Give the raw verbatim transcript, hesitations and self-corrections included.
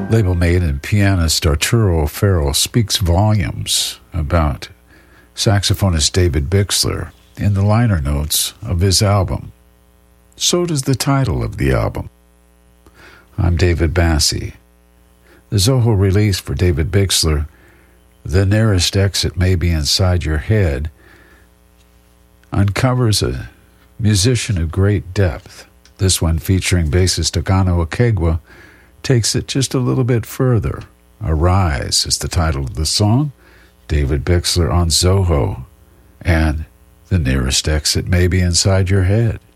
Label mate and pianist Arturo Farrell speaks volumes about saxophonist David Bixler in the liner notes of his album. So does the title of the album. I'm David Bassi. The Zoho release for David Bixler, The Nearest Exit May Be Inside Your Head, uncovers a musician of great depth. This one, featuring bassist Agano Akegwa, takes it just a little bit further. Arise is the title of the song. David Bixler on Zoho, and The Nearest Exit May Be Inside Your Head.